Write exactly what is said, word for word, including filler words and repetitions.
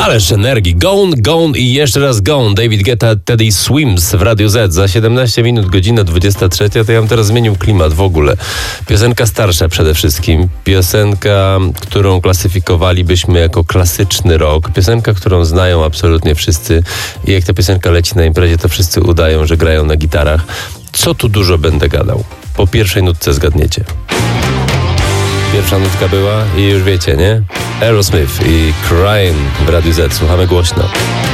Ależ energii. Gone, gone i jeszcze raz gone. David Guetta, Teddy Swims w Radiu Z. Za siedemnaście minut, godzina dwudziesta trzecia. To ja bym teraz zmienił klimat w ogóle. Piosenka starsza przede wszystkim. Piosenka, którą klasyfikowalibyśmy jako klasyczny rock. Piosenka, którą znają absolutnie wszyscy. I jak ta piosenka leci na imprezie, to wszyscy udają, że grają na gitarach. Co tu dużo będę gadał? Po pierwszej nutce zgadniecie. Pierwsza nutka była i już wiecie, nie? Aerosmith i Crying w Radiu Z. Słuchamy głośno.